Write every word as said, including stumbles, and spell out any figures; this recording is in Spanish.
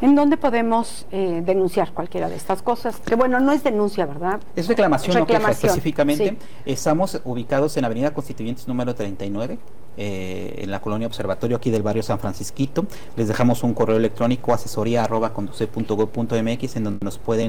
¿En dónde podemos eh, denunciar cualquiera de estas cosas? Que bueno, no es denuncia, ¿verdad? Es reclamación, no queja Reclamación, específicamente. sí. Estamos ubicados en Avenida Constituyentes número treinta y nueve, eh, en la colonia Observatorio, aquí del barrio San Francisquito. Les dejamos un correo electrónico, asesoría arroba conduce punto gob punto mx, en donde nos pueden